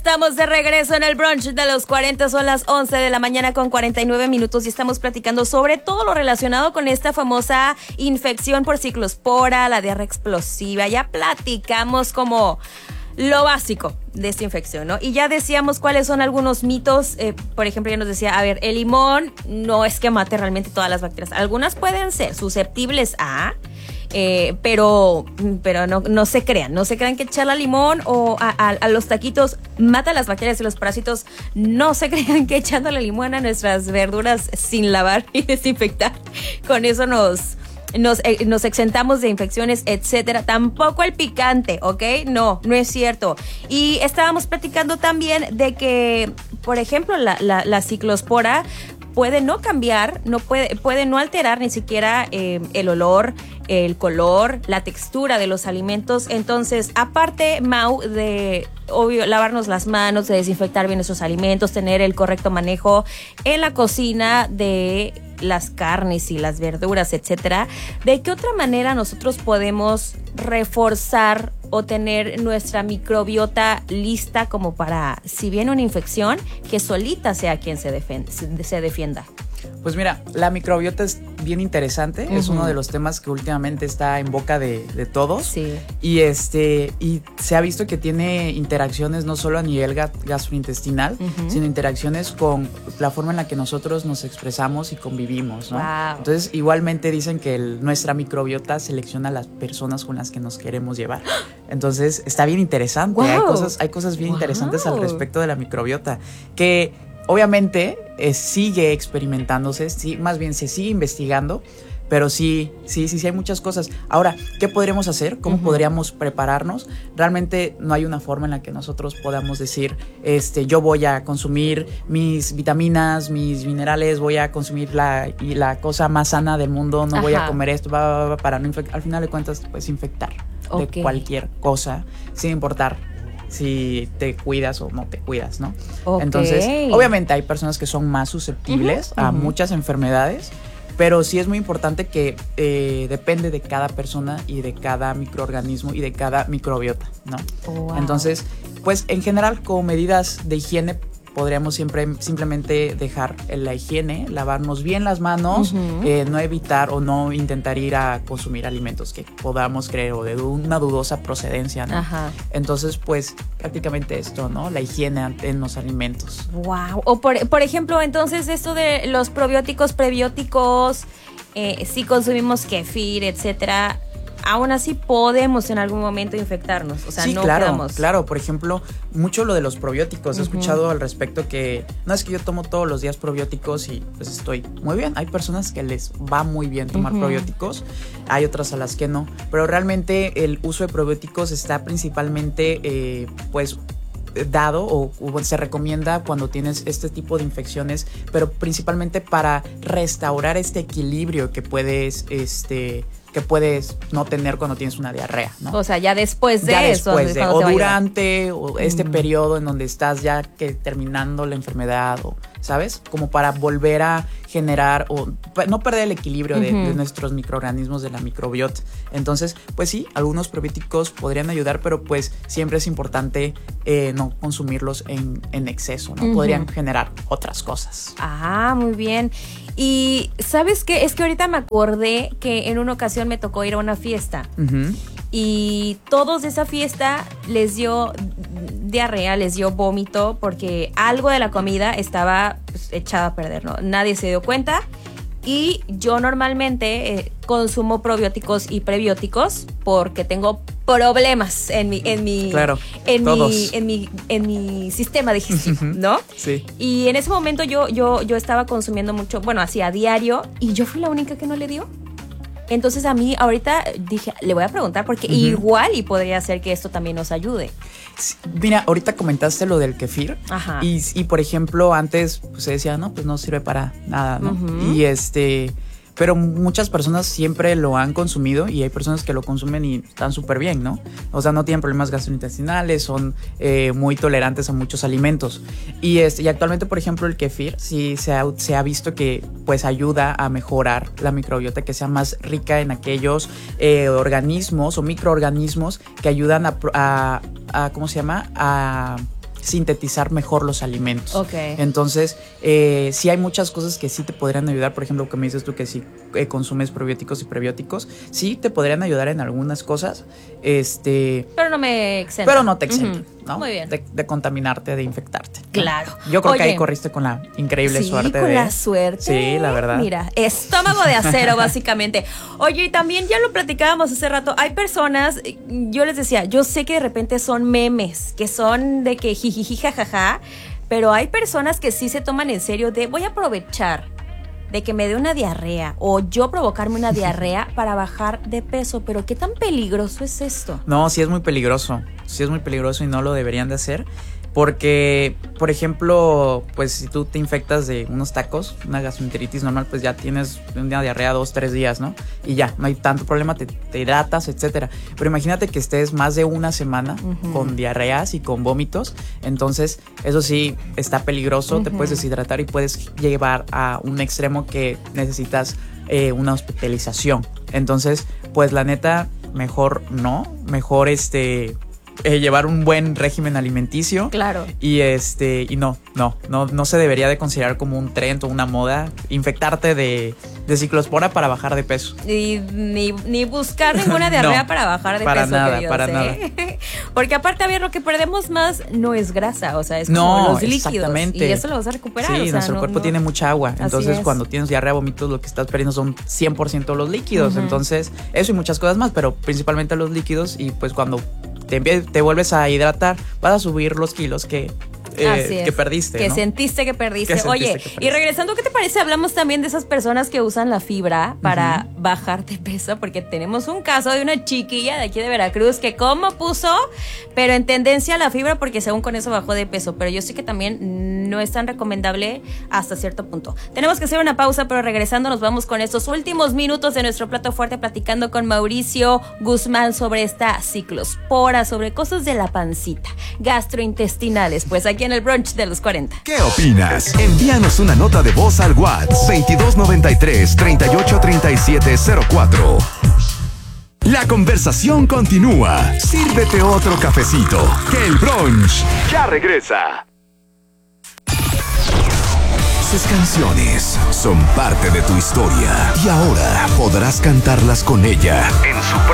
estamos de regreso en el brunch de los 40, son las 11 de la mañana con 49 minutos y estamos platicando sobre todo lo relacionado con esta famosa infección por ciclospora, la diarrea explosiva. Ya platicamos como lo básico de esta infección, ¿no? Y ya decíamos cuáles son algunos mitos. Por ejemplo, ya nos decía, a ver, el limón no es que mate realmente todas las bacterias. Algunas pueden ser susceptibles a... pero no se crean que echarle limón o a los taquitos mata las bacterias y los parásitos. No se crean que echándole limón a nuestras verduras sin lavar y desinfectar, con eso nos exentamos de infecciones, etcétera. Tampoco el picante, ¿ok? No es cierto. Y estábamos platicando también de que, por ejemplo, la ciclospora puede no cambiar, puede no alterar ni siquiera el olor, el color, la textura de los alimentos. Entonces, aparte, Mau, de obvio lavarnos las manos, de desinfectar bien esos alimentos, tener el correcto manejo en la cocina de las carnes y las verduras, etcétera, ¿de qué otra manera nosotros podemos reforzar o tener nuestra microbiota lista como para, si viene una infección, que solita sea quien se defienda? Pues mira, la microbiota es bien interesante, es uno de los temas que últimamente está en boca de todos. Sí. Y se ha visto que tiene interacciones no solo a nivel gastrointestinal, sino interacciones con la forma en la que nosotros nos expresamos y convivimos, ¿no? Wow. Entonces, igualmente dicen que nuestra microbiota selecciona a las personas con las que nos queremos llevar. Entonces, está bien interesante. Wow. Hay cosas bien interesantes al respecto de la microbiota que obviamente sigue experimentándose, más bien se sigue investigando, pero sí hay muchas cosas. Ahora, ¿qué podríamos hacer? ¿Cómo podríamos prepararnos? Realmente no hay una forma en la que nosotros podamos decir, yo voy a consumir mis vitaminas, mis minerales, voy a consumir la cosa más sana del mundo, no voy a comer esto, para no infectar. Al final de cuentas, pues infectar de cualquier cosa, sin importar si te cuidas o no te cuidas, ¿no? Okay. Entonces, obviamente hay personas que son más susceptibles a muchas enfermedades, pero sí es muy importante que depende de cada persona y de cada microorganismo y de cada microbiota, ¿no? Wow. Entonces, pues en general, como medidas de higiene, podríamos simplemente dejar la higiene, lavarnos bien las manos, no evitar o no intentar ir a consumir alimentos que podamos creer o de una dudosa procedencia, ¿no? Ajá. Entonces, pues prácticamente esto, ¿no? La higiene en los alimentos. Wow. O por ejemplo, entonces esto de los probióticos, prebióticos, si consumimos kefir, etcétera, aún así podemos en algún momento infectarnos, o sea, sí, no claro, quedamos. Claro, por ejemplo, mucho lo de los probióticos. He escuchado al respecto que no es que yo tomo todos los días probióticos y pues estoy muy bien. Hay personas que les va muy bien tomar probióticos, hay otras a las que no, pero realmente el uso de probióticos está principalmente pues dado o se recomienda cuando tienes este tipo de infecciones, pero principalmente para restaurar este equilibrio que puedes no tener cuando tienes una diarrea, ¿no? O sea, ya después de eso. Después de, o durante, o este periodo en donde estás ya terminando la enfermedad, o, ¿sabes? Como para volver a generar o no perder el equilibrio de nuestros microorganismos, de la microbiota. Entonces, pues sí, algunos probióticos podrían ayudar, pero pues siempre es importante no consumirlos en exceso, ¿no? Podrían generar otras cosas. Ah, muy bien. Y ¿sabes qué? Es que ahorita me acordé que en una ocasión me tocó ir a una fiesta. Y todos de esa fiesta les dio diarrea, les dio vómito, porque algo de la comida estaba pues, echada a perder, ¿no? Nadie se dio cuenta. Y yo normalmente consumo probióticos y prebióticos porque tengo problemas en mi sistema digestivo, ¿no? Sí. Y en ese momento yo estaba consumiendo mucho, bueno, así a diario, y yo fui la única que no le dio. Entonces a mí ahorita dije, le voy a preguntar porque igual y podría ser que esto también nos ayude. Sí, mira, ahorita comentaste lo del kefir. Ajá. Y por ejemplo, antes pues, se decía, no, pues no sirve para nada, ¿no? Y pero muchas personas siempre lo han consumido y hay personas que lo consumen y están súper bien, ¿no? O sea, no tienen problemas gastrointestinales, son muy tolerantes a muchos alimentos. Y actualmente, por ejemplo, el kefir sí se ha visto que pues ayuda a mejorar la microbiota, que sea más rica en aquellos organismos o microorganismos que ayudan a ¿cómo se llama? A sintetizar mejor los alimentos. Ok. Entonces, sí hay muchas cosas que sí te podrían ayudar. Por ejemplo, que me dices tú que si consumes probióticos y prebióticos, sí te podrían ayudar en algunas cosas. Pero no me exenta. Pero no te exentan, ¿no? Muy bien. De contaminarte, de infectarte, ¿no? Claro. Yo creo que ahí Oye, corriste con la increíble suerte. con la suerte. Sí, la verdad. Mira, estómago de acero, básicamente. Oye, y también ya lo platicábamos hace rato, hay personas, yo les decía, yo sé que de repente son memes, que son de que jijiji, jajaja, pero hay personas que sí se toman en serio de voy a aprovechar de que me dé una diarrea o yo provocarme una diarrea para bajar de peso. Pero ¿qué tan peligroso es esto? No, sí es muy peligroso. Sí es muy peligroso y no lo deberían de hacer. Porque, por ejemplo, pues si tú te infectas de unos tacos, una gastroenteritis normal, pues ya tienes una diarrea 2-3 días, ¿no? Y ya, no hay tanto problema, te hidratas, etcétera. Pero imagínate que estés más de una semana con diarreas y con vómitos. Entonces, eso sí está peligroso, te puedes deshidratar y puedes llevar a un extremo que necesitas una hospitalización. Entonces, pues la neta, mejor no, mejor llevar un buen régimen alimenticio. Claro. Y no se debería de considerar como un trend o una moda infectarte de ciclospora para bajar de peso. Y ni buscar ninguna diarrea No, para bajar de para peso. nada, queridos, para ¿eh? nada. Porque aparte, a ver, lo que perdemos más no es grasa, o sea, es como No, los líquidos. exactamente. Y eso lo vas a recuperar. Sí, o sea, nuestro cuerpo tiene mucha agua. Entonces, es. cuando tienes diarrea, vómitos, lo que estás perdiendo son 100% los líquidos. Entonces, eso y muchas cosas más, pero principalmente los líquidos. Y pues cuando te vuelves a hidratar, vas a subir los kilos que perdiste. Que ¿no? sentiste que perdiste. Oye, que perdiste. Y regresando, ¿qué te parece? Hablamos también de esas personas que usan la fibra para bajar de peso, porque tenemos un caso de una chiquilla de aquí de Veracruz que como puso, pero en tendencia a la fibra porque según con eso bajó de peso. Pero yo sé que también no es tan recomendable hasta cierto punto. Tenemos que hacer una pausa, pero regresando nos vamos con estos últimos minutos de nuestro plato fuerte platicando con Mauricio Guzmán sobre esta ciclospora, sobre cosas de la pancita, gastrointestinales, pues aquí en el brunch de los 40. ¿Qué opinas? Envíanos una nota de voz al WhatsApp 2293-383704. La conversación continúa. Sírvete otro cafecito, que el brunch ya regresa. Sus canciones son parte de tu historia y ahora podrás cantarlas con ella en su